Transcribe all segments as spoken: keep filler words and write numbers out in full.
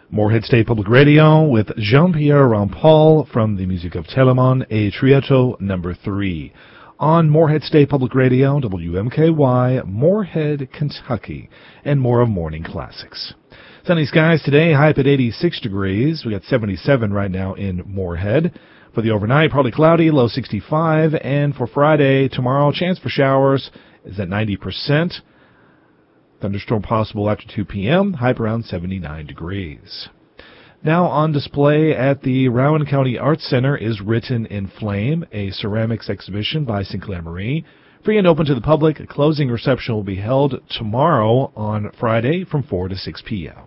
Moorhead State Public Radio with Jean-Pierre Rampal from the music of Telemon e Triato number three. On Moorhead State Public Radio, W M K Y, Moorhead, Kentucky, and more of Morning Classics. Sunny skies today, high up at eighty-six degrees. We got seventy-seven right now in Moorhead. For the overnight, partly cloudy, low sixty-five. And for Friday, tomorrow, chance for showers is at ninety percent. Thunderstorm possible after two p.m., high around seventy-nine degrees. Now on display at the Rowan County Arts Center is Written in Flame, a ceramics exhibition by Sinclair Marie. Free and open to the public. A closing reception will be held tomorrow on Friday from four to six p.m.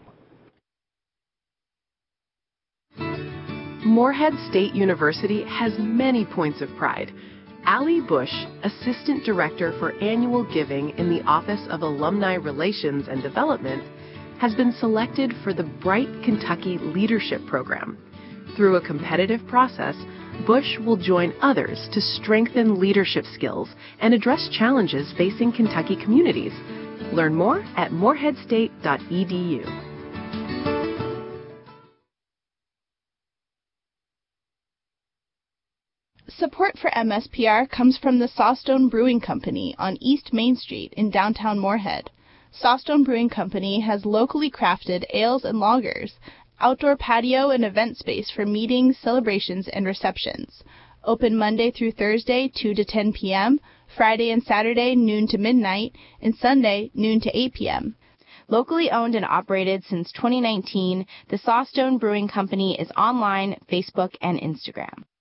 Moorhead State University has many points of pride. Allie Bush, Assistant Director for Annual Giving in the Office of Alumni Relations and Development, has been selected for the Bright Kentucky Leadership Program. Through a competitive process, Bush will join others to strengthen leadership skills and address challenges facing Kentucky communities. Learn more at moorhead state dot e d u. Support for M S P R comes from the Sawstone Brewing Company on East Main Street in downtown Moorhead. Sawstone Brewing Company has locally crafted ales and lagers, outdoor patio and event space for meetings, celebrations, and receptions. Open Monday through Thursday, two to ten p.m., Friday and Saturday, noon to midnight, and Sunday, noon to eight p.m. Locally owned and operated since twenty nineteen, the Sawstone Brewing Company is online, Facebook, and Instagram.